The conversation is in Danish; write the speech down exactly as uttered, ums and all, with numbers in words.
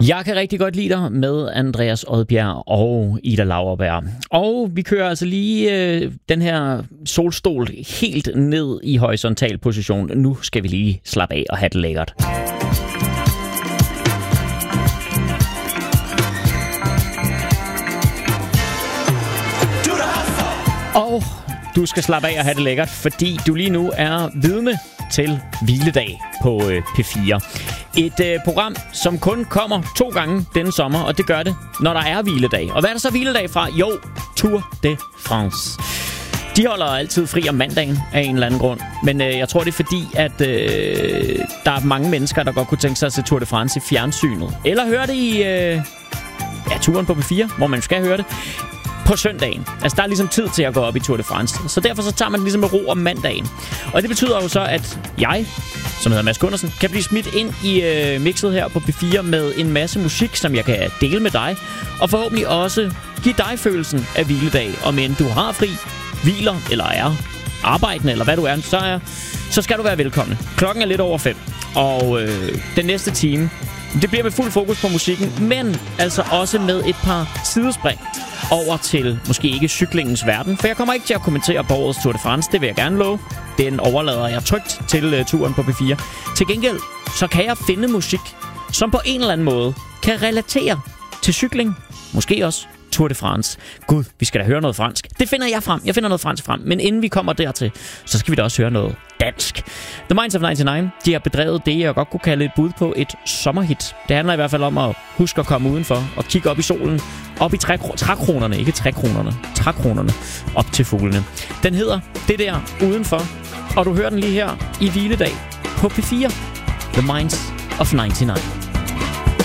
Jeg kan rigtig godt lide dig med Andreas Odbjerg og Ida Lauerberg. Og vi kører altså lige øh, den her solstol helt ned i horisontal position. Nu skal vi lige slappe af og have det lækkert. Og du skal slappe af og have det lækkert, fordi du lige nu er vidne til Hviledag på øh, P fire. Et øh, program, som kun kommer to gange denne sommer, og det gør det, når der er hviledag. Og hvad er der så hviledag fra? Jo, Tour de France. De holder altid fri om mandagen af en eller anden grund. Men øh, jeg tror, det er fordi, at øh, der er mange mennesker, der godt kunne tænke sig at se Tour de France i fjernsynet. Eller høre det i øh, ja, turen på P fire, hvor man skal høre det. På søndagen. Altså, der er ligesom tid til at gå op i Tour de France. Så derfor så tager man ligesom med ro om mandagen. Og det betyder jo så, at jeg, som hedder Mads Gundersen, kan blive smidt ind i øh, mixet her på P fire med en masse musik, som jeg kan dele med dig. Og forhåbentlig også give dig følelsen af hviledag. Og men du har fri, hviler eller er arbejdende, eller hvad du er, så, er, så skal du være velkommen. Klokken er lidt over fem. Og øh, den næste time, det bliver med fuld fokus på musikken, men altså også med et par sidespring over til måske ikke cyklingens verden. For jeg kommer ikke til at kommentere på årets Tour de France, det vil jeg gerne love. Den overlader jeg trygt til uh, turen på P fire. Til gengæld, så kan jeg finde musik, som på en eller anden måde kan relatere til cykling. Måske også Tour de France. Gud, vi skal da høre noget fransk. Det finder jeg frem. Jeg finder noget fransk frem. Men inden vi kommer dertil, så skal vi da også høre noget dansk. The Minds of nioghalvfems, de har bedrevet det, jeg godt kunne kalde et bud på et sommerhit. Det handler i hvert fald om at huske at komme udenfor og kigge op i solen. Op i trækronerne, ikke trækronerne. Trækronerne op til fuglene. Den hedder Det der udenfor. Og du hører den lige her i Hviledag på P fire. The Minds of nioghalvfems.